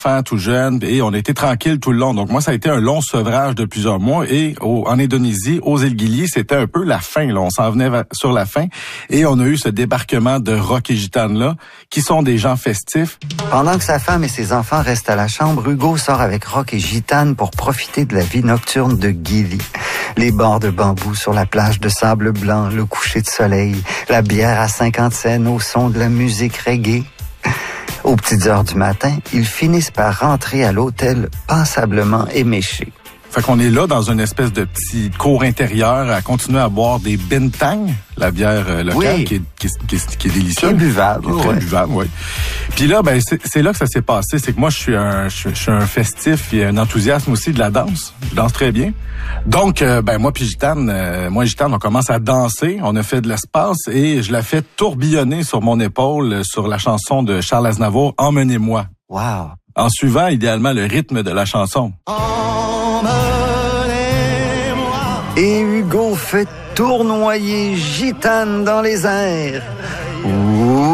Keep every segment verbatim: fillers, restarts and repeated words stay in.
enfant tout jeune et on a été tranquille tout le long. Donc moi, ça a été un long sevrage de plusieurs mois et au, en Indonésie, aux îles Gili, c'était un peu la fin. Là. On s'en venait sur la fin et on a eu ce débarquement de Rock et Gitane là, qui sont des gens festifs. Pendant que sa femme et ses enfants restent à la chambre, Hugo sort avec Rock et Gitane pour profiter de la vie nocturne de Gili. Les bords de bambou sur la plage de sable blanc, le coucher de soleil, la bière à cinquante cents au son de la musique reggae. Aux petites heures du matin, ils finissent par rentrer à l'hôtel passablement éméchés. Fait qu'on est là dans une espèce de petit cour intérieur à continuer à boire des bintang, la bière euh, locale oui. qui, est, qui, est, qui, est, qui est délicieuse. Qui est buvable. Qui est très ouais. buvable, oui. Puis là, ben c'est, c'est là que ça s'est passé. C'est que moi, je suis un, je, je suis un festif et un enthousiasme aussi de la danse. Je danse très bien. Donc, euh, ben moi puis Gitane, euh, moi et Gitane, on commence à danser. On a fait de l'espace et je la fais tourbillonner sur mon épaule sur la chanson de Charles Aznavour, Emmenez-moi. Wow. En suivant idéalement le rythme de la chanson. Et Hugo fait tournoyer Gitane dans les airs. Ouh.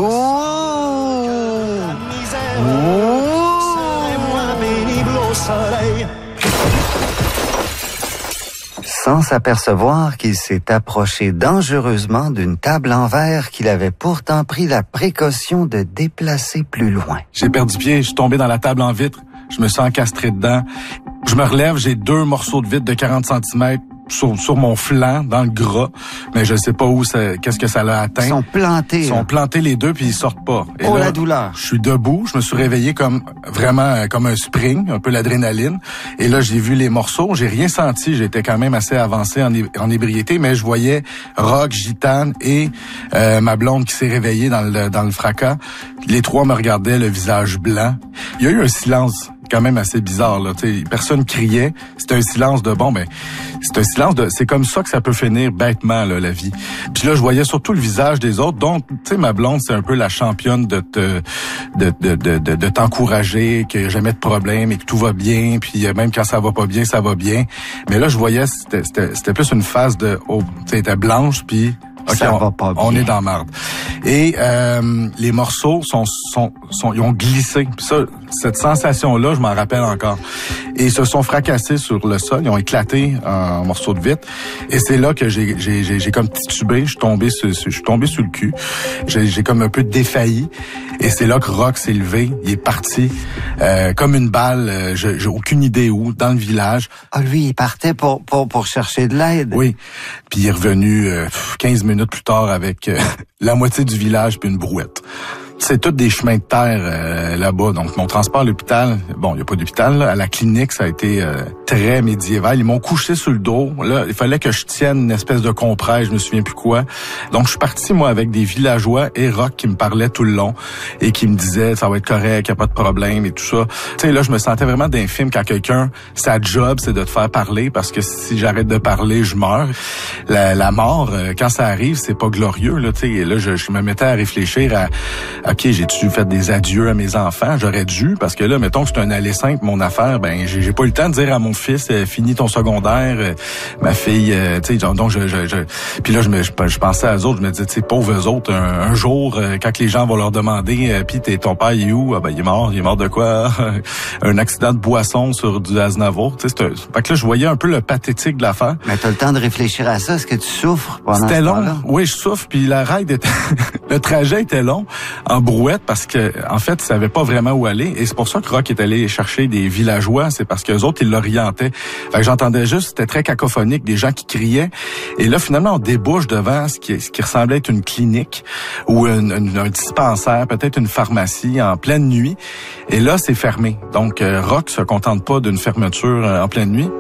Sans s'apercevoir qu'il s'est approché dangereusement d'une table en verre qu'il avait pourtant pris la précaution de déplacer plus loin. J'ai perdu pied, je suis tombé dans la table en vitre, je me suis encastré dedans. Je me relève, j'ai deux morceaux de vitre de quarante centimètres sur, sur mon flanc, dans le gras, mais je sais pas où ça, qu'est-ce que ça l'a atteint. Ils sont plantés. Ils sont plantés les deux puis ils sortent pas. Et oh là, la douleur. Je suis debout, je me suis réveillé comme vraiment comme un spring, un peu l'adrénaline. Et là, j'ai vu les morceaux, j'ai rien senti, j'étais quand même assez avancé en, en ébriété, mais je voyais Rock, Gitane et euh, ma blonde qui s'est réveillée dans le dans le fracas. Les trois me regardaient, le visage blanc. Il y a eu un silence quand même assez bizarre là, tu sais, personne criait, c'était un silence de bon ben c'est un silence de c'est comme ça que ça peut finir bêtement là, la vie. Puis là je voyais surtout le visage des autres, donc tu sais ma blonde c'est un peu la championne de te de de de de, de t'encourager, qu'il n'y a jamais de problème et que tout va bien, puis même quand ça va pas bien, ça va bien. Mais là je voyais c'était c'était, c'était plus une phase de oh, tu sais, était blanche puis okay, ça on, va pas bien. On est dans marde. Et euh, les morceaux sont, sont, sont, ils ont glissé. Puis ça, cette sensation-là, je m'en rappelle encore. Et ils se sont fracassés sur le sol, ils ont éclaté en morceaux de vitre. Et c'est là que j'ai, j'ai, j'ai, j'ai comme titubé, je suis tombé sur, je suis tombé sur le cul. J'ai, j'ai comme un peu défailli. Et c'est là que Rock s'est levé, il est parti euh, comme une balle. Euh, j'ai, j'ai aucune idée où, dans le village. Ah lui, il partait pour pour pour chercher de l'aide. Oui. Puis il est revenu euh, quinze minutes plus tard avec euh, la moitié du village puis une brouette. C'est tous des chemins de terre euh, là-bas. Donc, mon transport à l'hôpital, bon, il n'y a pas d'hôpital, là, à la clinique, ça a été euh, très médiéval. Ils m'ont couché sur le dos. Là, il fallait que je tienne une espèce de compresse, je me souviens plus quoi. Donc, je suis parti, moi, avec des villageois et Rock qui me parlaient tout le long et qui me disaient, ça va être correct, il n'y a pas de problème et tout ça. Tu sais, là, je me sentais vraiment d'un film quand quelqu'un, sa job, c'est de te faire parler parce que si j'arrête de parler, je meurs. La, la mort, euh, quand ça arrive, c'est pas glorieux, là, tu sais. Et là, je, je me mettais à réfléchir à OK, j'ai-tu fait des adieux à mes enfants? J'aurais dû, parce que là, mettons que c'est un aller simple, mon affaire, ben j'ai, j'ai pas eu le temps de dire à mon fils, euh, finis ton secondaire, euh, ma fille, euh, tu sais, donc je, je, je... Puis là, je, me, je, je pensais à eux autres, je me disais, tu sais, pauvres eux autres, un, un jour, euh, quand les gens vont leur demander, euh, puis ton père, il est où? Ah ben, il est mort, il est mort de quoi? Un accident de boisson sur du Aznavour, tu sais, c'est un... Fait que là, je voyais un peu le pathétique de l'affaire. Mais t'as le temps de réfléchir à ça, est-ce que tu souffres pendant C'était ce long, temps-là? Oui, je souffre, puis la ride était... le trajet était long, en brouette, parce que en fait, ils savaient pas vraiment où aller. Et c'est pour ça que Rock est allé chercher des villageois. C'est parce qu'eux autres, ils l'orientaient. Fait que j'entendais juste, c'était très cacophonique, des gens qui criaient. Et là, finalement, on débouche devant ce qui, ce qui ressemblait être une clinique ou une, une, un dispensaire, peut-être une pharmacie en pleine nuit. Et là, c'est fermé. Donc, euh, Rock se contente pas d'une fermeture euh, en pleine nuit.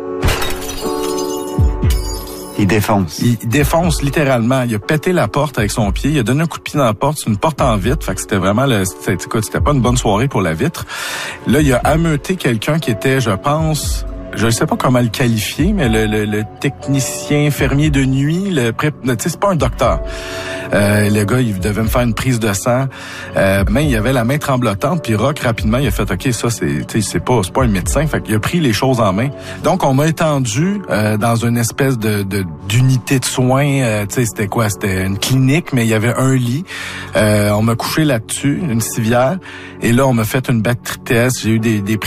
Il défonce. Il défonce littéralement. Il a pété la porte avec son pied. Il a donné un coup de pied dans la porte. C'est une porte en vitre. Fait que c'était vraiment le, c'était, écoute, c'était pas une bonne soirée pour la vitre. Là, il a ameuté quelqu'un qui était, je pense, je ne sais pas comment le qualifier, mais le, le, le technicien fermier de nuit, le pré, tu sais, c'est pas un docteur. Euh, le gars, il devait me faire une prise de sang. Euh, mais il avait la main tremblotante. Puis Rock, rapidement, il a fait, OK, ça, c'est, tu sais, c'est pas, c'est pas un médecin. Fait qu'il a pris les choses en main. Donc, on m'a étendu euh, dans une espèce de, de d'unité de soins. Euh, tu sais, c'était quoi? C'était une clinique, mais il y avait un lit. Euh, on m'a couché là-dessus, une civière. Et là, on m'a fait une batterie test. J'ai eu des, des